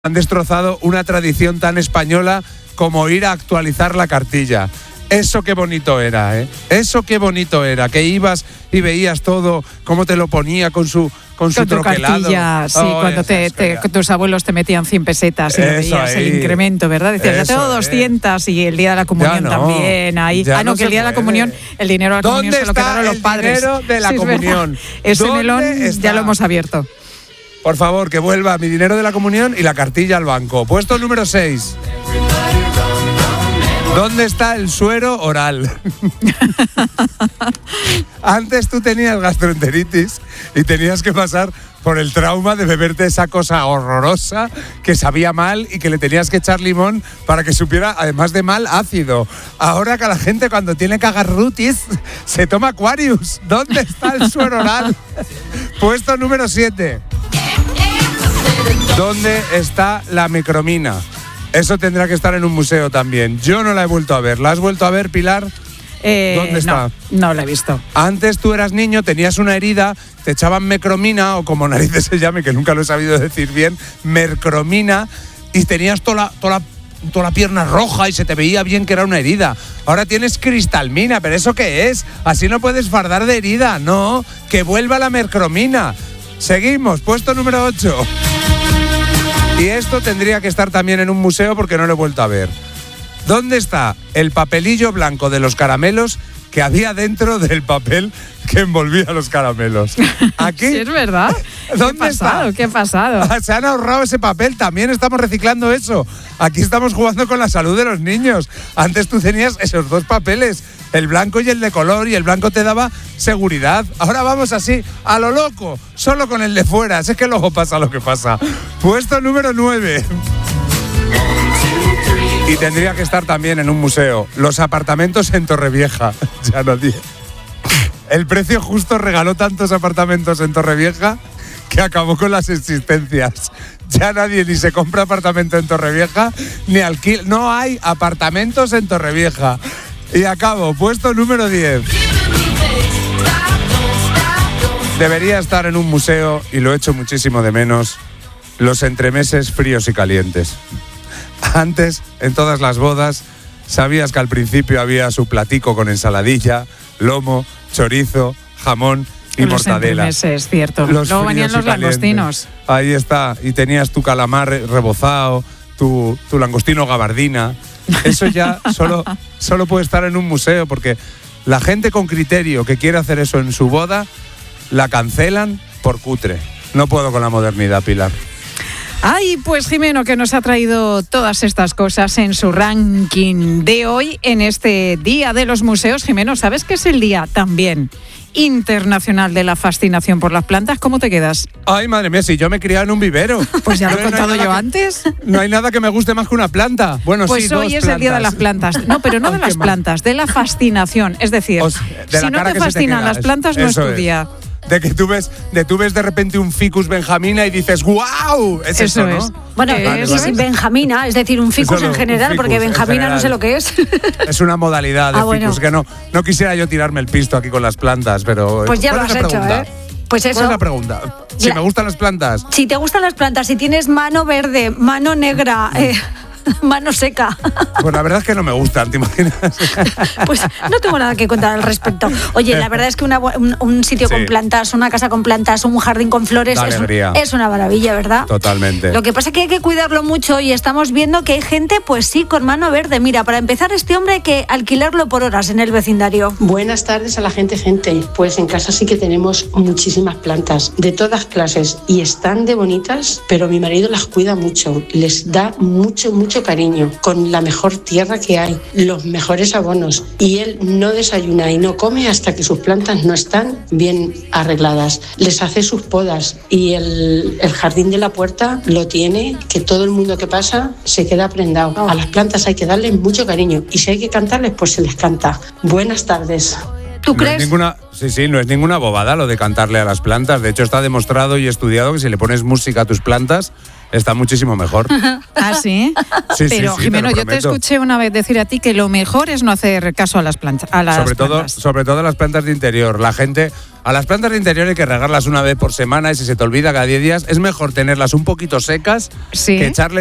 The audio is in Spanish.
Han destrozado una tradición tan española como ir a actualizar la cartilla. Eso qué bonito era, ¿eh? Eso qué bonito era, que ibas y veías todo, cómo te lo ponía con su troquelado. Cartilla, sí, cuando tus abuelos te metían 100 pesetas y veías el incremento, ¿verdad? Decías, ya tengo 200 y el día de la comunión también. Ahí. Que el día de la comunión, el dinero de la comunión se lo quedaron los padres. ¿Dónde está el dinero de la comunión? Ese melón ya lo hemos abierto. Por favor, que vuelva mi dinero de la comunión y la cartilla al banco. Puesto número 6. ¿Dónde está el suero oral? Antes tú tenías gastroenteritis y tenías que pasar por el trauma de beberte esa cosa horrorosa que sabía mal y que le tenías que echar limón para que supiera, además de mal, ácido. Ahora que la gente cuando tiene cagarrutis se toma Aquarius. ¿Dónde está el suero oral? Puesto número 7. ¿Dónde está la micromina? Eso tendrá que estar en un museo también. Yo no la he vuelto a ver. ¿La has vuelto a ver, Pilar? ¿Dónde está? No la he visto. Antes tú eras niño, tenías una herida, te echaban mecromina, o como narices se llame, que nunca lo he sabido decir bien, mercromina, y tenías toda la pierna roja y se te veía bien que era una herida. Ahora tienes cristalmina, ¿pero eso qué es? Así no puedes fardar de herida. No, que vuelva la mercromina. Seguimos, puesto número 8. Y esto tendría que estar también en un museo porque no lo he vuelto a ver. ¿Dónde está el papelillo blanco de los caramelos que había dentro del papel que envolvía los caramelos? Aquí. Sí, es verdad. ¿Dónde está? ¿Qué ha pasado? Se han ahorrado ese papel, también estamos reciclando eso. Aquí estamos jugando con la salud de los niños. Antes tú tenías esos dos papeles, el blanco y el de color, y el blanco te daba seguridad. Ahora vamos así, a lo loco, solo con el de fuera. Es que luego pasa lo que pasa. Puesto número 9. Y tendría que estar también en un museo. Los apartamentos en Torrevieja. Ya nadie. El precio justo regaló tantos apartamentos en Torrevieja que acabó con las existencias. Ya nadie ni se compra apartamento en Torrevieja ni alquila. No hay apartamentos en Torrevieja. Y acabo, puesto número 10. Debería estar en un museo, y lo echo muchísimo de menos, los entremeses fríos y calientes. Antes, en todas las bodas, sabías que al principio había su platico con ensaladilla, lomo, chorizo, jamón y mortadela. Los entremeses, cierto. Luego venían los langostinos. Ahí está, y tenías tu calamar rebozado, tu langostino gabardina. Eso ya solo puede estar en un museo, porque la gente con criterio que quiere hacer eso en su boda, la cancelan por cutre. No puedo con la modernidad, Pilar. Ay, pues Jimeno, que nos ha traído todas estas cosas en su ranking de hoy, en este Día de los Museos. Jimeno, ¿sabes que es el día también internacional de la fascinación por las plantas? ¿Cómo te quedas? Ay, madre mía, si yo me he criado en un vivero. Pues ya lo he contado yo antes. No hay nada que me guste más que una planta. Bueno, pues sí, hoy es el día de las plantas. No, pero no de las plantas, de la fascinación. Es decir, si no te fascinan las plantas, no es tu día. De que tú ves de repente un ficus benjamina y dices ¡guau! Eso, ¿no? Es. Bueno, es benjamina, es decir, un ficus en general, porque benjamina no sé lo que es. Es una modalidad de ficus, que no quisiera yo tirarme el pisto aquí con las plantas, pero... Pues ya lo has hecho, ¿eh? Pues eso. ¿Cuál es la pregunta? Si me gustan las plantas. Si te gustan las plantas, si tienes mano verde, mano negra... mano seca. Pues la verdad es que no me gustan, ¿te imaginas? Pues no tengo nada que contar al respecto. Oye, la verdad es que un sitio con plantas, una casa con plantas, un jardín con flores es una maravilla, ¿verdad? Totalmente. Lo que pasa es que hay que cuidarlo mucho y estamos viendo que hay gente, pues sí, con mano verde. Mira, para empezar, este hombre hay que alquilarlo por horas en el vecindario. Buenas tardes a la gente. Pues en casa sí que tenemos muchísimas plantas de todas clases y están de bonitas, pero mi marido las cuida mucho, les da mucho cariño, con la mejor tierra que hay, los mejores abonos, y él no desayuna y no come hasta que sus plantas no están bien arregladas. Les hace sus podas y el jardín de la puerta lo tiene, que todo el mundo que pasa se queda prendado. A las plantas hay que darles mucho cariño y si hay que cantarles, pues se les canta. Buenas tardes. ¿Tú crees? No es ninguna bobada lo de cantarle a las plantas. De hecho, está demostrado y estudiado que si le pones música a tus plantas, está muchísimo mejor. ¿Ah, sí? Sí, pero, sí, Jimeno, yo te escuché una vez decir a ti que lo mejor es no hacer caso a las plantas. Sobre todo a las plantas de interior. A las plantas de interior hay que regarlas una vez por semana y si se te olvida cada 10 días, es mejor tenerlas un poquito secas que echarle